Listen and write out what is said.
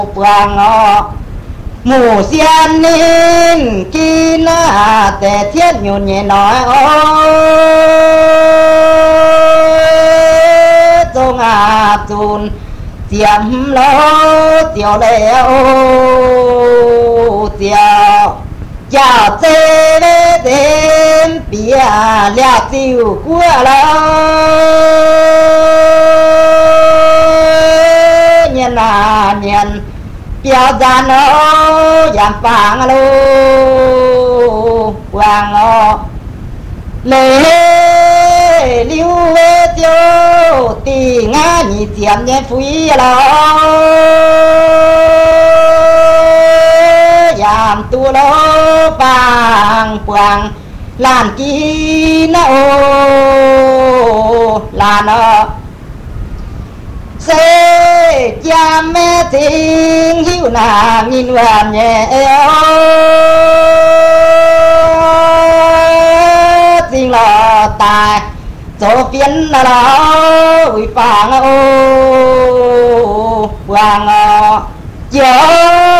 quang mù xiên nên khi na tề thiết nhộn nhẹ nói tung chun tiệm lâu tiểu lệ tiểu chào tê đến bia lẹ tiêu của lâu nhân là nhân bia gian ô giảm phẳng lô quang lê lưu tiêu tì ngã nhị tiệm nhẹ phui lâu giảm tu lô phẳng quang làn kia na ô làn sẽ cha mẹ tình hiu nàng nhìn hoàn nhẹ tình là tài số phiến là đó ủy phàng ô hoàng gió